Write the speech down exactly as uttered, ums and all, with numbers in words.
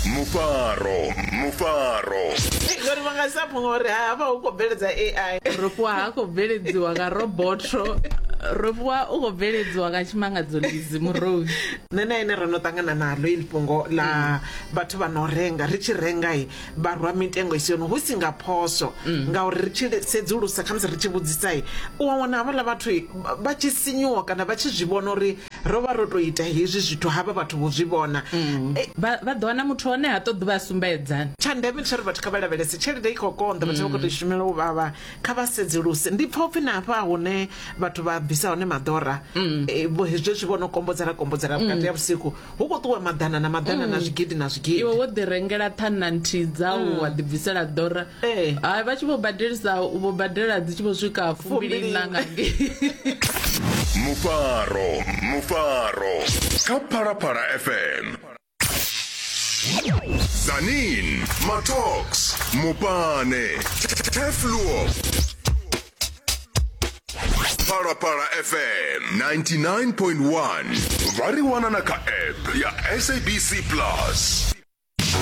Mufaro, Mufaro. Ngori vangasapo ngori hava ukobveledza A I. Ropuwa hakobveledziwa ka robotro. Ropuwa ukobveledziwa ka chimangadzolizi murovi. Nena ine rano tangana nalo ilifhungo la batho vanorenga ri tshi renga i barwa mitengo isiyono hu singa phoso ngauri ri tshi sedzulusa khamusi ri tshi vhudzisa i u wana havhala vhathu vha tshi sinyuwa kana vha tshi zwi vhona uri ro vha ro to ita hezwi zwithu havha vhathu vho zwi vhona vha ḓo wana muthu one ha ṱoḓi vha sumbedza tsha ndeme ndi uri vhathu kha vha lavhelese tshelede i khou konḓa vhathu vha khou tou shumela u vhavha kha vha sedzuluse ndi pfa upfi na hafha hune vhathu vha bvisa hone maḓora vho hezwo zwi vhono kombodzera kombodzera vhukati ya vhusiku hu khou ṱuwa maḓana na maḓana na zwigidi na zwigidi iwe wo ḓi rengela ṱhana nthihi dzau wa ḓi bvisela ḓora hayi vha tshi vho badelisa vho badela dzi tshi vho swika fumbiliiṋa nga ngei Mufaro, Mufaro. Ka Phalaphala F M. Zanin, Matox, Mopane, Tefluo. Phalaphala F M ninety-nine point one. Variwana na ka app ya S A B C Plus.